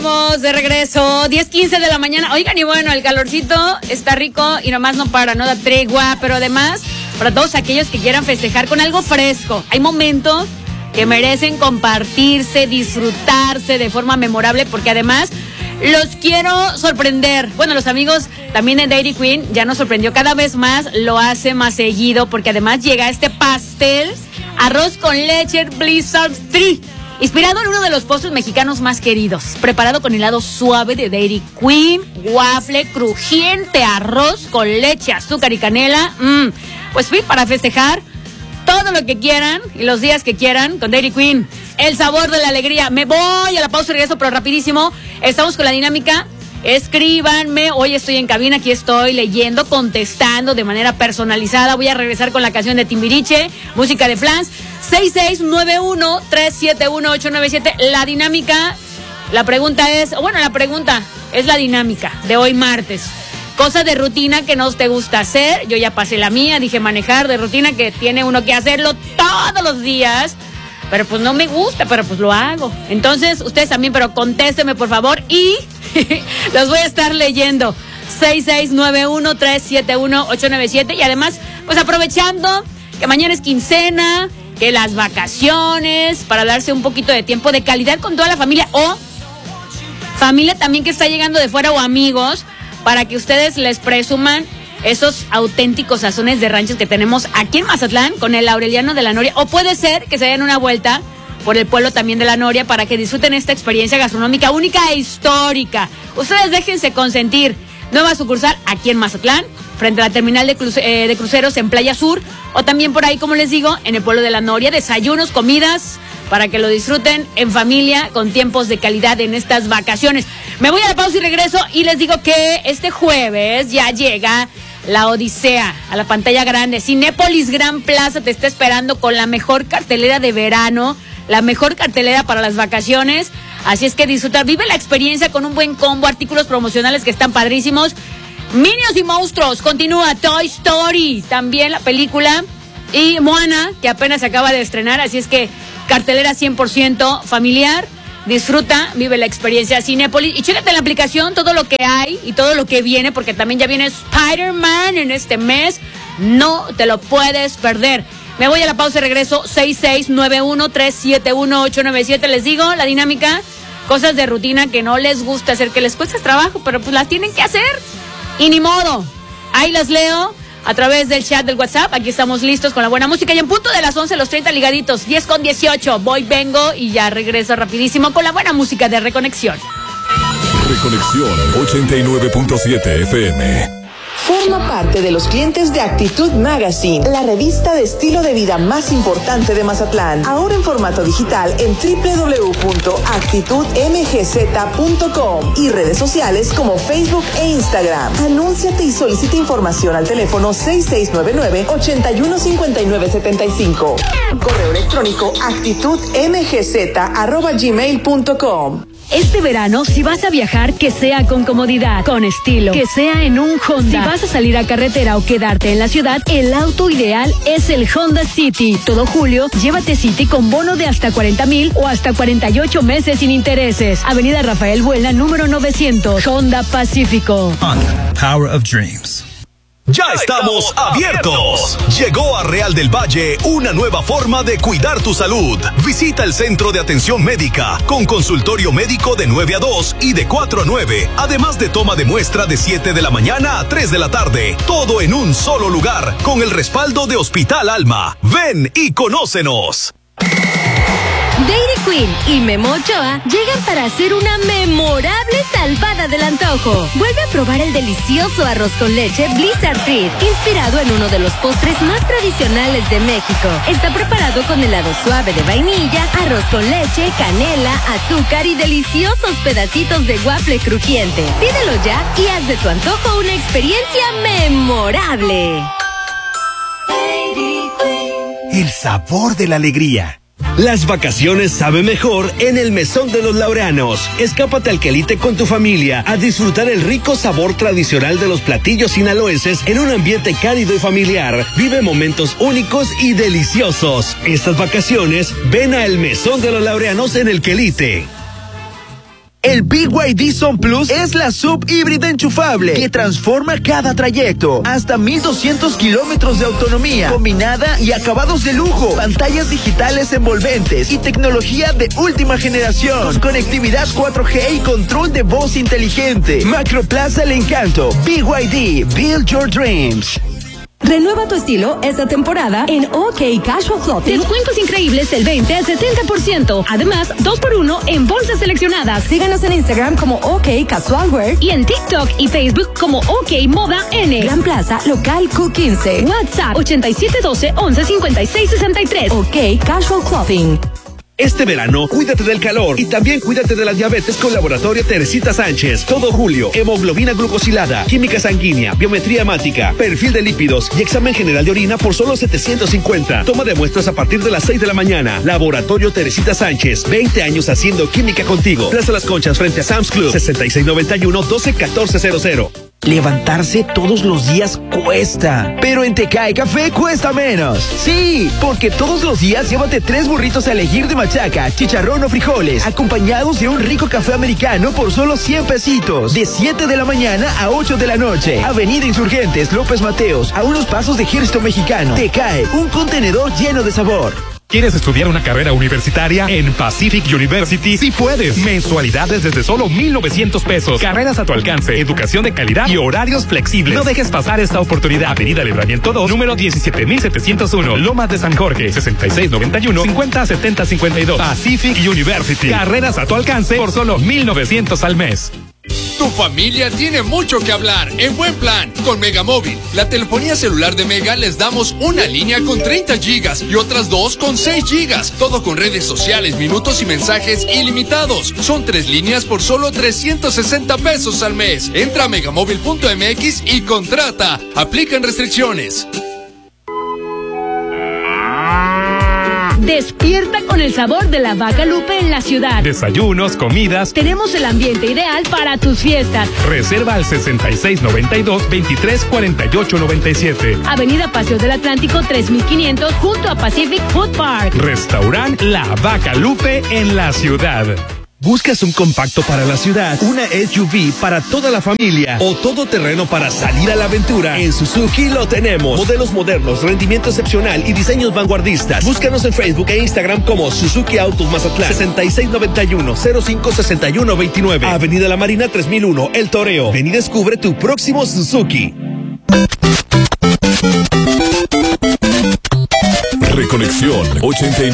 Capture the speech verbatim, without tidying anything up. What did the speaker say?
De regreso, diez quince de la mañana. Oigan, y bueno, el calorcito está rico y nomás no para, no da tregua, pero además, para todos aquellos que quieran festejar con algo fresco, hay momentos que merecen compartirse, disfrutarse de forma memorable, porque además los quiero sorprender. Bueno, los amigos también de Dairy Queen ya nos sorprendió cada vez más, lo hace más seguido, porque además llega este pastel, arroz con leche Blizzard tres. Inspirado en uno de los postres mexicanos más queridos, preparado con helado suave de Dairy Queen, waffle, crujiente arroz con leche, azúcar y canela. Mm, pues sí, para festejar todo lo que quieran y los días que quieran con Dairy Queen. El sabor de la alegría. Me voy a la pausa y regreso, pero rapidísimo. Estamos con la dinámica. Escríbanme. Hoy estoy en cabina, aquí estoy leyendo, contestando de manera personalizada. Voy a regresar con la canción de Timbiriche, música de Flans. seis seis nueve uno, tres siete uno, ocho nueve siete. La dinámica, la pregunta es, bueno, la pregunta es la dinámica de hoy martes. Cosas de rutina que no te gusta hacer. Yo ya pasé la mía, dije manejar, de rutina que tiene uno que hacerlo todos los días. Pero pues no me gusta, pero pues lo hago. Entonces, ustedes también, pero contéstenme por favor y los voy a estar leyendo. seis seis nueve uno, tres siete uno, ocho nueve siete. Y además, pues aprovechando que mañana es quincena, que las vacaciones, para darse un poquito de tiempo de calidad con toda la familia, o familia también que está llegando de fuera, o amigos, para que ustedes les presuman esos auténticos sazones de ranchos que tenemos aquí en Mazatlán con el Aureliano de la Noria. O puede ser que se den una vuelta por el pueblo también de la Noria para que disfruten esta experiencia gastronómica única e histórica. Ustedes déjense consentir. Nueva sucursal aquí en Mazatlán, frente a la terminal de, cruce, eh, de cruceros en Playa Sur, o también por ahí, como les digo, en el pueblo de la Noria. Desayunos, comidas, para que lo disfruten en familia, con tiempos de calidad en estas vacaciones. Me voy a la pausa y regreso, y les digo que este jueves ya llega la Odisea a la pantalla grande. Cinépolis Gran Plaza te está esperando con la mejor cartelera de verano, la mejor cartelera para las vacaciones. Así es que disfrutar, vive la experiencia con un buen combo, artículos promocionales que están padrísimos. Minions y monstruos, continúa Toy Story, también la película, y Moana, que apenas se acaba de estrenar. Así es que cartelera cien por ciento familiar. Disfruta, vive la experiencia Cinépolis y chécate en la aplicación todo lo que hay y todo lo que viene, porque también ya viene Spider-Man en este mes. No te lo puedes perder. Me voy a la pausa y regreso. Seis seis nueve uno, tres siete uno, ocho nueve siete. Les digo, la dinámica, cosas de rutina que no les gusta hacer, que les cuesta trabajo, pero pues las tienen que hacer. Y ni modo. Ahí las leo a través del chat del WhatsApp. Aquí estamos listos con la buena música. Y en punto de las once, los treinta ligaditos. diez con dieciocho. Voy, vengo y ya regreso rapidísimo con la buena música de Reconexión. Reconexión ochenta y nueve punto siete F M. Forma parte de los clientes de Actitud Magazine, la revista de estilo de vida más importante de Mazatlán. Ahora en formato digital en doble u doble u doble u punto actitud m g z punto com y redes sociales como Facebook e Instagram. Anúnciate y solicita información al teléfono seis seis nueve nueve, ocho uno cinco nueve siete cinco. Correo electrónico actitudmgz arroba gmail punto com. Este verano, si vas a viajar, que sea con comodidad, con estilo, que sea en un Honda. Si vas a salir a carretera o quedarte en la ciudad, el auto ideal es el Honda City. Todo julio, llévate City con bono de hasta cuarenta mil o hasta cuarenta y ocho meses sin intereses. Avenida Rafael Buelna, número novecientos, Honda Pacífico. Honda, Power of Dreams. Ya estamos abiertos. Llegó a Real del Valle una nueva forma de cuidar tu salud. Visita el Centro de Atención Médica con consultorio médico de nueve a dos y de cuatro a nueve, además de toma de muestra de siete de la mañana a tres de la tarde. Todo en un solo lugar con el respaldo de Hospital Alma. Ven y conócenos. Dairy Queen y Memo Ochoa llegan para hacer una memorable salvada del antojo. Vuelve a probar el delicioso arroz con leche Blizzard tres, inspirado en uno de los postres más tradicionales de México. Está preparado con helado suave de vainilla, arroz con leche, canela, azúcar y deliciosos pedacitos de waffle crujiente. Pídelo ya y haz de tu antojo una experiencia memorable. El sabor de la alegría. Las vacaciones saben mejor en el Mesón de los Laureanos. Escápate al Quelite con tu familia a disfrutar el rico sabor tradicional de los platillos sinaloenses en un ambiente cálido y familiar. Vive momentos únicos y deliciosos. Estas vacaciones, ven a el Mesón de los Laureanos en el Quelite. El B Y D Sun Plus es la sub híbrida enchufable que transforma cada trayecto. Hasta mil doscientos kilómetros de autonomía, combinada y acabados de lujo. Pantallas digitales envolventes y tecnología de última generación. Con conectividad cuatro G y control de voz inteligente. Macroplaza El Encanto. B Y D. Build your dreams. Renueva tu estilo esta temporada en OK Casual Clothing. Descuentos increíbles del veinte al setenta por ciento. Además, dos por uno en bolsas seleccionadas. Síganos en Instagram como OK Casual Wear y en TikTok y Facebook como OK Moda N. Gran Plaza, local Q quince. WhatsApp ochenta y siete doce once cincuenta y seis sesenta y tres. OK Casual Clothing. Este verano, cuídate del calor y también cuídate de la diabetes con Laboratorio Teresita Sánchez. Todo julio, hemoglobina glucosilada, química sanguínea, biometría hemática, perfil de lípidos y examen general de orina por solo setecientos cincuenta. Toma de muestras a partir de las seis de la mañana. Laboratorio Teresita Sánchez, veinte años haciendo química contigo. Plaza Las Conchas frente a Sam's Club, sesenta y seis noventa y uno doce catorce cero cero. Levantarse todos los días cuesta, pero en Tecae Café cuesta menos. Sí, porque todos los días llévate tres burritos a elegir de machaca, chicharrón o frijoles, acompañados de un rico café americano por solo cien pesitos. De siete de la mañana a ocho de la noche. Avenida Insurgentes, López Mateos, a unos pasos de Ejército Mexicano. Tecae, un contenedor lleno de sabor. ¿Quieres estudiar una carrera universitaria? En Pacific University sí puedes. Mensualidades desde solo mil novecientos pesos. Carreras a tu alcance, educación de calidad y horarios flexibles. No dejes pasar esta oportunidad. Avenida Libramiento dos, número diecisiete mil setecientos uno. Lomas de San Jorge, sesenta y seis noventa y uno cincuenta setenta cincuenta y dos. Pacific University. Carreras a tu alcance por solo mil novecientos al mes. Tu familia tiene mucho que hablar en Buen Plan con Megamóvil. La telefonía celular de Mega les damos una línea con treinta gigas y otras dos con seis gigas. Todo con redes sociales, minutos y mensajes ilimitados. Son tres líneas por solo trescientos sesenta pesos al mes. Entra a megamóvil punto m x y contrata. Aplican restricciones. Despierta con el sabor de la Vaca Lupe en la ciudad. Desayunos, comidas. Tenemos el ambiente ideal para tus fiestas. Reserva al sesenta y seis noventa y dos veintitrés cuarenta y ocho noventa y siete. Avenida Paseo del Atlántico tres mil quinientos junto a Pacific Food Park. Restaurant La Vaca Lupe en la ciudad. ¿Buscas un compacto para la ciudad, una S U V para toda la familia o todo terreno para salir a la aventura? En Suzuki lo tenemos. Modelos modernos, rendimiento excepcional y diseños vanguardistas. Búscanos en Facebook e Instagram como Suzuki Autos Mazatlán. sesenta y seis noventa y uno cero cinco sesenta y uno veintinueve. Avenida La Marina tres mil uno, El Toreo. Ven y descubre tu próximo Suzuki. Reconexión ochenta y nueve.